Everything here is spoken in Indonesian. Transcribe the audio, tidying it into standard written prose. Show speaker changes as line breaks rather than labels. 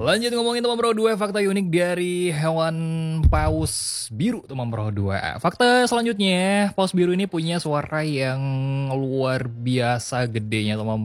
Lanjut ngomongin teman bro 2 fakta unik dari hewan paus biru teman bro 2. Fakta selanjutnya, paus biru ini punya suara yang luar biasa gedenya teman